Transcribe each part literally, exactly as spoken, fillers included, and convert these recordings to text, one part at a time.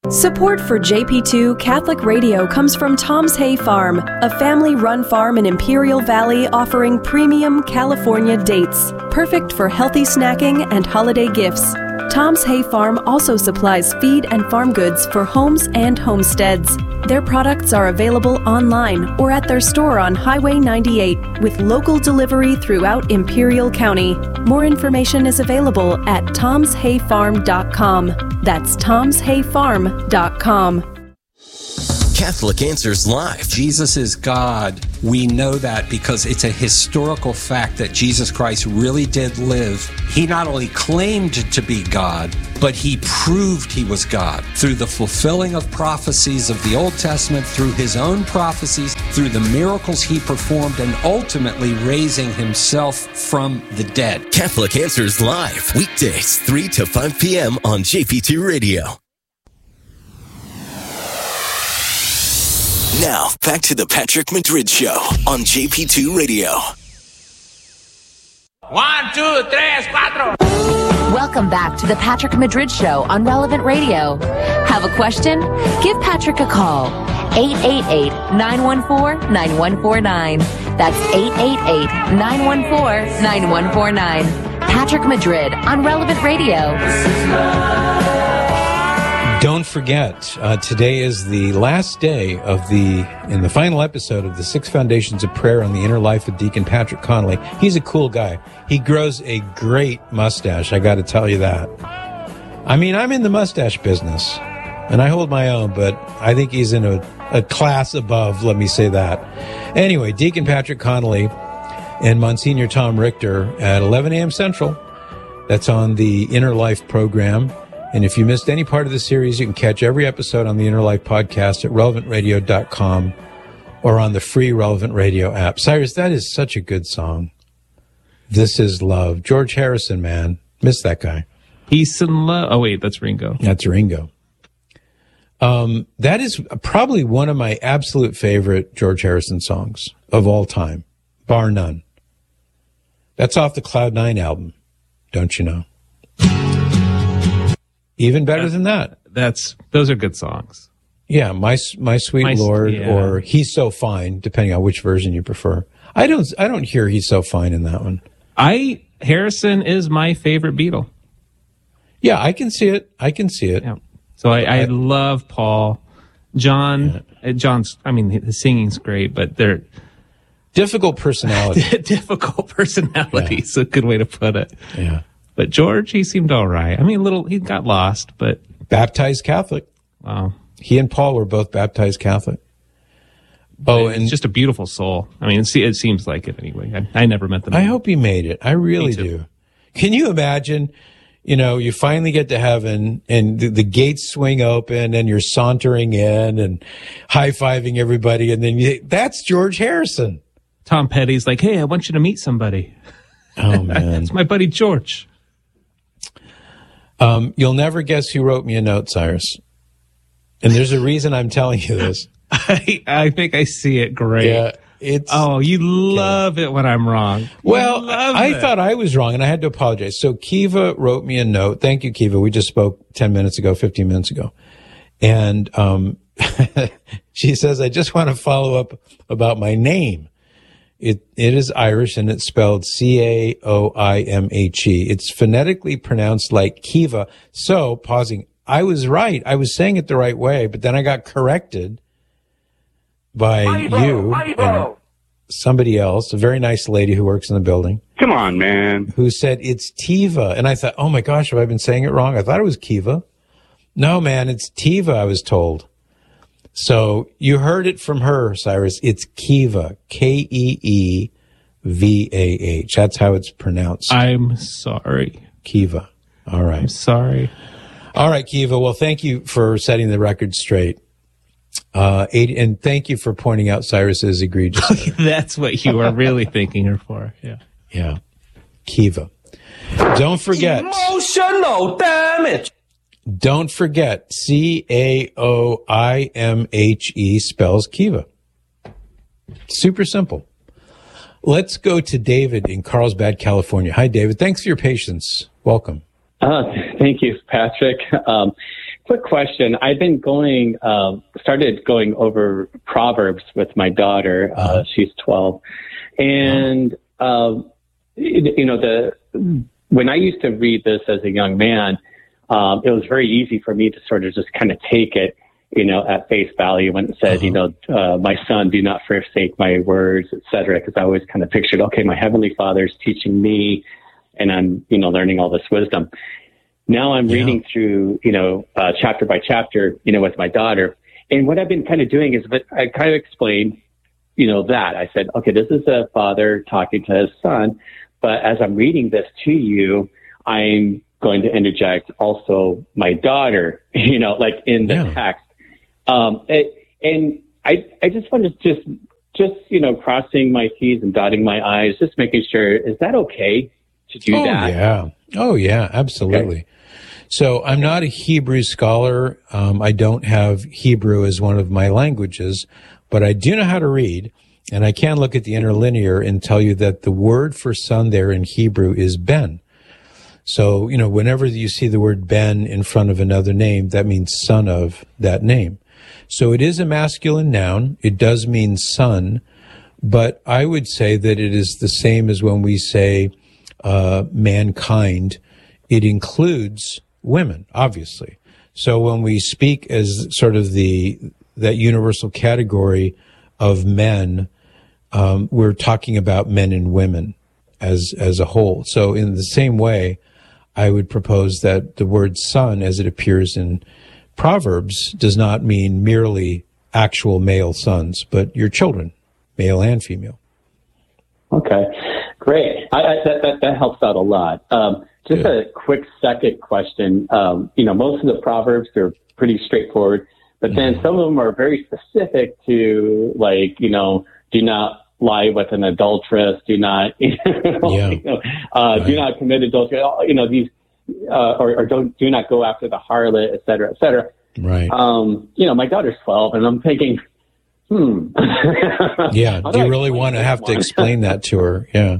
Support for J P two Catholic Radio comes from Tom's Hay Farm, a family-run farm in Imperial Valley offering premium California dates, perfect for healthy snacking and holiday gifts. Tom's Hay Farm also supplies feed and farm goods for homes and homesteads. Their products are available online or at their store on Highway ninety-eight with local delivery throughout Imperial County. More information is available at toms hay farm dot com. That's toms hay farm dot com. Catholic Answers Live. Jesus is God. We know that because it's a historical fact that Jesus Christ really did live. He not only claimed to be God, but he proved he was God through the fulfilling of prophecies of the Old Testament, through his own prophecies, through the miracles he performed, and ultimately raising himself from the dead. Catholic Answers Live, weekdays, three to five p.m. on J P two Radio. Now, back to the Patrick Madrid Show on J P two Radio. One, two, tres, cuatro. Welcome back to the Patrick Madrid Show on Relevant Radio. Have a question? Give Patrick a call. eight eight eight, nine one four, nine one four nine. That's eight eight eight, nine one four, nine one four nine. Patrick Madrid on Relevant Radio. Don't forget, uh, today is the last day of the, in the final episode of the Six Foundations of Prayer on the Inner Life of Deacon Patrick Connolly. He's a cool guy. He grows a great mustache, I gotta tell you that. I mean, I'm in the mustache business, and I hold my own, but I think he's in a, a class above, let me say that. Anyway, Deacon Patrick Connolly and Monsignor Tom Richter at eleven a.m. Central. That's on the Inner Life program. And if you missed any part of the series, you can catch every episode on the Inner Life podcast at relevant radio dot com or on the free Relevant Radio app. Cyrus, that is such a good song. This is Love. George Harrison, man. Miss that guy. Peace and Love. Oh, wait, that's Ringo. That's Ringo. Um, that is probably one of my absolute favorite George Harrison songs of all time, bar none. That's off the Cloud Nine album, don't you know? Even better than that. That's those are good songs. Yeah, my my sweet my, Lord, yeah. Or He's So Fine, depending on which version you prefer. I don't I don't hear He's So Fine in that one. I Harrison is my favorite Beatle. Yeah, I can see it. I can see it. Yeah. So I, I, I love Paul, John. Yeah. John's. I mean, his singing's great, but they're difficult personality. difficult personality is yeah. a good way to put it. Yeah. But George, he seemed all right. I mean, a little, he got lost, but... Baptized Catholic. Wow. He and Paul were both baptized Catholic. Oh, and... He's just a beautiful soul. I mean, it seems like it anyway. I, I never met them. I hope he made it. I really do. Can you imagine, you know, you finally get to heaven and the, the gates swing open and you're sauntering in and high-fiving everybody, and then you, that's George Harrison. Tom Petty's like, hey, I want you to meet somebody. Oh, man. It's my buddy George. Um, you'll never guess who wrote me a note, Cyrus. And there's a reason I'm telling you this. I, I think I see it. Great. Yeah, it's. Oh, you love it when I'm wrong. Well, I it. thought I was wrong, and I had to apologize. So Kiva wrote me a note. Thank you, Kiva. We just spoke ten minutes ago, fifteen minutes ago. And um, she says, I just want to follow up about my name. It It is Irish, and it's spelled C A O I M H E. It's phonetically pronounced like Kiva. So, pausing, I was right. I was saying it the right way, but then I got corrected by Ivo, you Ivo. and somebody else, a very nice lady who works in the building. Come on, man. Who said it's Tiva. And I thought, oh, my gosh, have I been saying it wrong? I thought it was Kiva. No, man, it's Tiva, I was told. So you heard it from her, Cyrus. It's Kiva, K E E V A H. That's how it's pronounced. I'm sorry. Kiva. All right. I'm sorry. All right, Kiva. Well, thank you for setting the record straight. Uh, and thank you for pointing out Cyrus's egregious. That's what you were really thanking her for. Yeah. Yeah. Kiva. Don't forget. Emotional damage. Don't forget, C A O I M H E spells Kiva. Super simple. Let's go to David in Carlsbad, California. Hi, David. Thanks for your patience. Welcome. Uh, thank you, Patrick. Um, quick question. I've been going, uh, started going over Proverbs with my daughter. Uh, uh, she's twelve. And, uh, you know, the when I used to read this as a young man, um, it was very easy for me to sort of just kind of take it, you know, at face value when it said, uh-huh. you know, uh, my son, do not forsake my words, et cetera. Because I always kind of pictured, okay, my Heavenly Father's teaching me and I'm, you know, learning all this wisdom. Now I'm yeah. reading through, you know, uh, chapter by chapter, you know, with my daughter. And what I've been kind of doing is that I kind of explained, you know, that I said, okay, this is a father talking to his son. But as I'm reading this to you, I'm going to interject also my daughter, you know, like in the yeah. text. Um, it, and I, I just wanted to just, just, you know, crossing my T's and dotting my I's, just making sure, is that okay to do oh, that? Yeah. Oh, yeah, absolutely. Okay. So I'm not a Hebrew scholar. Um, I don't have Hebrew as one of my languages, but I do know how to read. And I can look at the interlinear and tell you that the word for son there in Hebrew is ben. So, you know, whenever you see the word ben in front of another name, that means son of that name. So it is a masculine noun. It does mean son, but I would say that it is the same as when we say uh, mankind. It includes women, obviously. So when we speak as sort of the that universal category of men, um, we're talking about men and women as as a whole. So in the same way, I would propose that the word son, as it appears in Proverbs, does not mean merely actual male sons, but your children, male and female. Okay, great. I, I, that, that that helps out a lot. Um, just yeah. a quick second question. Um, you know, most of the Proverbs are pretty straightforward, but then mm-hmm. some of them are very specific to, like, you know, do not lie with an adulteress, do not, you know, yeah. you know, uh, right. do not commit adultery, you know, these, uh, or, or don't, do not go after the harlot, et cetera, et cetera. Right. Um, you know, my daughter's twelve and I'm thinking, hmm. yeah. Do you really want to have one? to explain that to her? Yeah.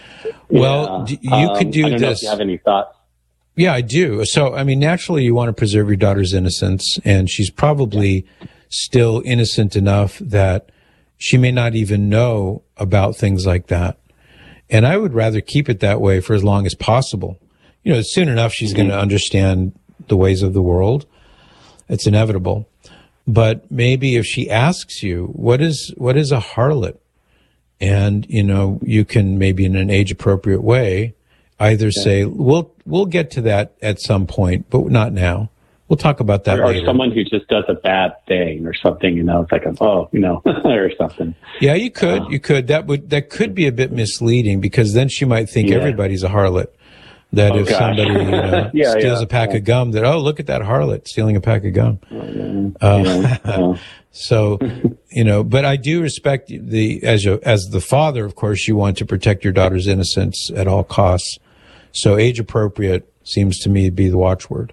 Well, yeah. you um, could do I don't this. Know if you have any thoughts? Yeah, I do. So, I mean, naturally you want to preserve your daughter's innocence, and she's probably yeah. still innocent enough that she may not even know about things like that. And I would rather keep it that way for as long as possible. You know, soon enough, she's mm-hmm. going to understand the ways of the world. It's inevitable. But maybe if she asks you, what is, what is a harlot? And, you know, you can maybe in an age appropriate way either yeah. say, we'll, we'll get to that at some point, but not now. We'll talk about that or, later. Or someone who just does a bad thing or something, you know, it's like, a, oh, you know, or something. Yeah, you could, uh, you could. That would, that could be a bit misleading, because then she might think yeah. everybody's a harlot. That oh, if gosh. somebody, you know, yeah, steals yeah, a pack yeah. of gum, that, oh, look at that harlot stealing a pack of gum. Oh, yeah. Uh, yeah, yeah. So, you know, but I do respect the, as a, as the father, of course, you want to protect your daughter's innocence at all costs. So age appropriate seems to me to be the watchword.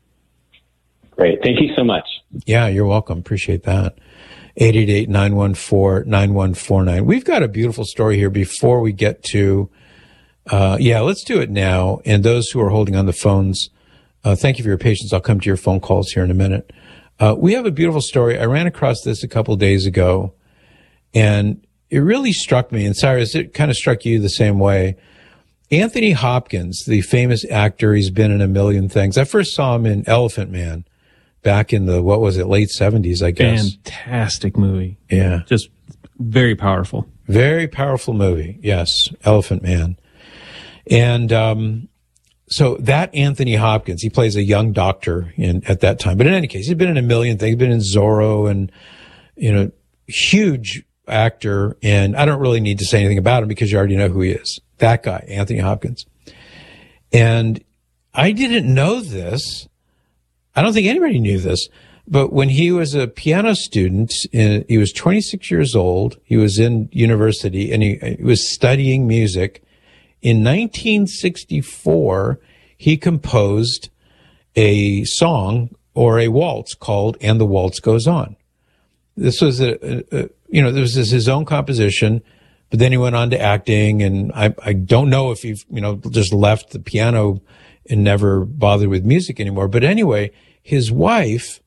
Great. Thank you so much. Yeah, you're welcome. Appreciate that. eight eight eight, nine one four, nine one four nine. We've got a beautiful story here before we get to, uh, yeah, let's do it now. And those who are holding on the phones, uh, thank you for your patience. I'll come to your phone calls here in a minute. Uh, we have a beautiful story. I ran across this a couple days ago, and it really struck me. And Cyrus, it kind of struck you the same way. Anthony Hopkins, the famous actor, he's been in a million things. I first saw him in Elephant Man back in the, what was it, late seventies, I guess. Fantastic movie. Yeah. Just very powerful. Very powerful movie. Yes. Elephant Man. And, um, so that Anthony Hopkins, he plays a young doctor in, at that time. But in any case, he's been in a million things. He's been in Zorro and, you know, huge actor. And I don't really need to say anything about him because you already know who he is. That guy, Anthony Hopkins. And I didn't know this. I don't think anybody knew this. But when he was a piano student, in, he was twenty-six years old. He was in university and he, he was studying music. In nineteen sixty-four, he composed a song or a waltz called "And the Waltz Goes On." This was a, a, a you know, this was his own composition, but then he went on to acting, and I, I don't know if he, you know, just left the piano and never bothered with music anymore. But anyway, his wife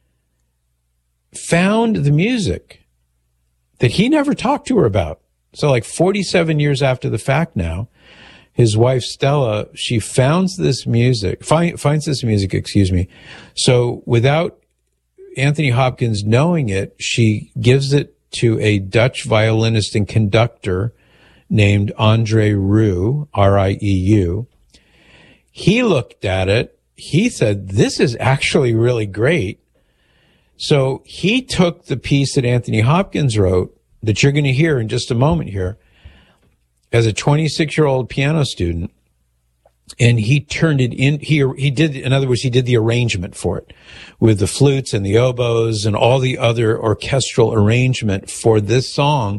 found the music that he never talked to her about. So like forty-seven years after the fact now, his wife Stella, she finds this music, find, finds this music, excuse me. So without Anthony Hopkins knowing it, she gives it to a Dutch violinist and conductor named Andre Rieu, R I E U. He looked at it. He said, this is actually really great. So he took the piece that Anthony Hopkins wrote, that you're going to hear in just a moment here, as a twenty-six-year-old piano student, and he turned it in, he, he did, in other words, he did the arrangement for it with the flutes and the oboes and all the other orchestral arrangement for this song